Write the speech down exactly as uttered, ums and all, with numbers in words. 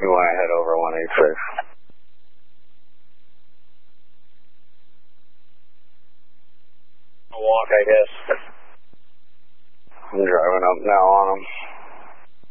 You want to head over one eighty-six. I'll walk, I guess. I'm driving up now on them.